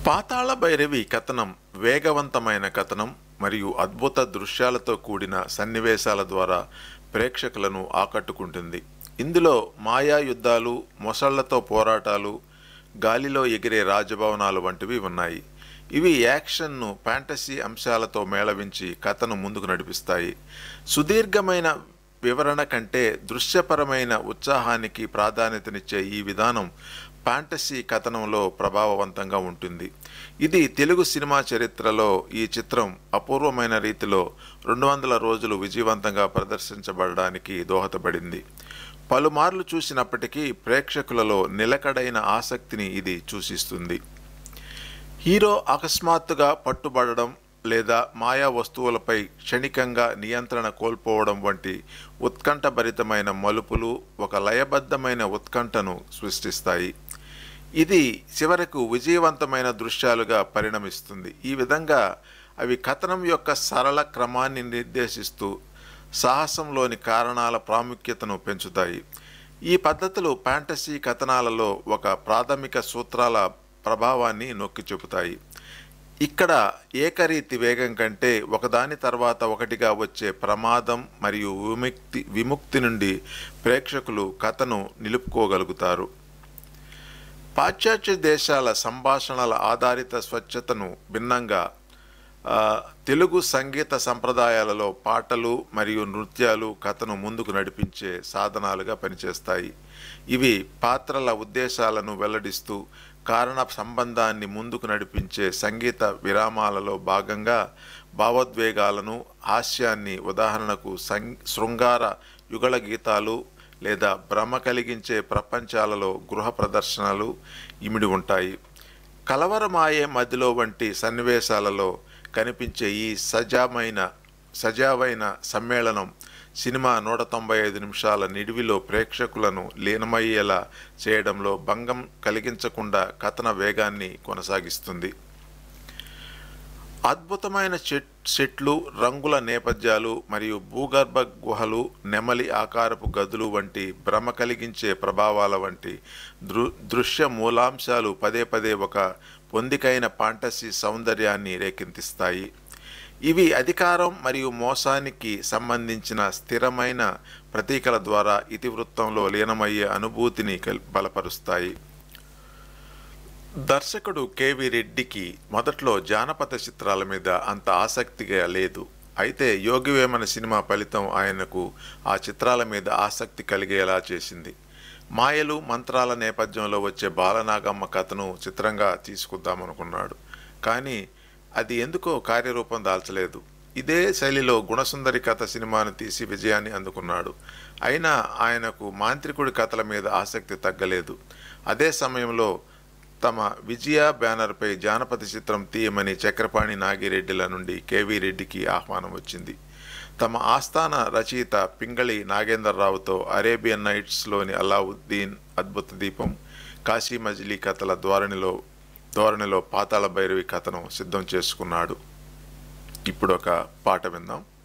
పాతాళ భైరవి కథనం వేగవంతమైన కథనం మరియు అద్భుత దృశ్యాలతో కూడిన సన్నివేశాల ద్వారా ప్రేక్షకులను ఆకట్టుకుంటుంది. ఇందులో మాయా యుద్ధాలు, మొసళ్లతో పోరాటాలు, గాలిలో ఎగిరే రాజభవనాలు వంటివి ఉన్నాయి. ఇవి యాక్షన్ను ఫ్యాంటసీ అంశాలతో మేళవించి కథను ముందుకు నడిపిస్తాయి. సుదీర్ఘమైన వివరణ కంటే దృశ్యపరమైన ఉత్సాహానికి ప్రాధాన్యతనిచ్చే ఈ విధానం ఫ్యాంటసీ కథనంలో ప్రభావవంతంగా ఉంటుంది. ఇది తెలుగు సినిమా చరిత్రలో ఈ చిత్రం అపూర్వమైన రీతిలో 200 రోజులు విజయవంతంగా ప్రదర్శించబడడానికి దోహదపడింది. పలుమార్లు చూసినప్పటికీ ప్రేక్షకులలో నిలకడైన ఆసక్తిని ఇది సూచిస్తుంది. హీరో అకస్మాత్తుగా పట్టుబడడం లేదా మాయా వస్తువులపై క్షణికంగా నియంత్రణ కోల్పోవడం వంటి ఉత్కంఠభరితమైన మలుపులు ఒక లయబద్ధమైన ఉత్కంఠను సృష్టిస్తాయి. ఇది చివరకు విజయవంతమైన దృశ్యాలుగా పరిణమిస్తుంది. ఈ విధంగా అవి కథనం యొక్క సరళ క్రమాన్ని నిర్దేశిస్తూ సాహసంలోని కారణాల ప్రాముఖ్యతను పెంచుతాయి. ఈ పద్ధతులు ఫ్యాంటసీ కథనాలలో ఒక ప్రాథమిక సూత్రాల ప్రభావాన్ని నొక్కి చెబుతాయి. ఇక్కడ ఏకరీతి వేగం కంటే ఒకదాని తర్వాత ఒకటిగా వచ్చే ప్రమాదం మరియు విముక్తి నుండి ప్రేక్షకులు కథను నిలుపుకోగలుగుతారు. పాశ్చాత్య దేశాల సంభాషణల ఆధారిత స్వచ్ఛతను భిన్నంగా తెలుగు సంగీత సంప్రదాయాలలో పాటలు మరియు నృత్యాలు కథను ముందుకు నడిపించే సాధనాలుగా పనిచేస్తాయి. ఇవి పాత్రల ఉద్దేశాలను వెల్లడిస్తూ కారణ సంబంధాన్ని ముందుకు నడిపించే సంగీత విరామాలలో భాగంగా భావోద్వేగాలను, హాస్యాన్ని, ఉదాహరణకు శృంగార యుగళ గీతాలు లేదా భ్రమ కలిగించే ప్రపంచాలలో గృహ ప్రదర్శనలు ఇమిడి ఉంటాయి. కలవరమాయే మధ్యలో వంటి సన్నివేశాలలో కనిపించే ఈ సజావైన సమ్మేళనం సినిమా 195 నిమిషాల నిడివిలో ప్రేక్షకులను లీనమయ్యేలా చేయడంలో భంగం కలిగించకుండా కథన వేగాన్ని కొనసాగిస్తుంది. అద్భుతమైన సెట్లు, రంగుల నేపథ్యాలు మరియు భూగర్భ గుహలు, నెమలి ఆకారపు గదులు వంటి భ్రమ కలిగించే ప్రభావాల వంటి దృశ్య మూలాంశాలు పదే పదే ఒక పొందికైన ఫాంటసీ సౌందర్యాన్ని రేకెత్తిస్తాయి. ఇవి అధికారం మరియు మోసానికి సంబంధించిన స్థిరమైన ప్రతీకల ద్వారా ఇతివృత్తంలో లీనమయ్యే అనుభూతిని బలపరుస్తాయి. దర్శకుడు కెవి రెడ్డికి మొదట్లో జానపద చిత్రాల మీద అంత ఆసక్తిగా లేదు. అయితే యోగివేమన సినిమా ఫలితం ఆయనకు ఆ చిత్రాల మీద ఆసక్తి కలిగేలా చేసింది. మాయలు, మంత్రాల నేపథ్యంలో వచ్చే బాలనాగమ్మ కథను చిత్రంగా తీసుకుందామనుకున్నాడు. కానీ అది ఎందుకో కార్యరూపం దాల్చలేదు. ఇదే శైలిలో గుణసుందరి కథ సినిమాను తీసి విజయాన్ని అందుకున్నాడు. అయినా ఆయనకు మాంత్రికుడి కథల మీద ఆసక్తి తగ్గలేదు. అదే సమయంలో తమ విజయ బ్యానర్పై జానపద చిత్రం తీయమని చక్రపాణి నాగిరెడ్డిల నుండి కెవి రెడ్డికి ఆహ్వానం వచ్చింది. తమ ఆస్థాన రచయిత పింగళి నాగేంద్రరావుతో అరేబియన్ నైట్స్లోని అలావుద్దీన్ అద్భుత దీపం, కాశీ మజిలీ కథల ధోరణిలో పాతాళ భైరవి కథను సిద్ధం చేసుకున్నాడు. ఇప్పుడు ఒక పాట విందాం.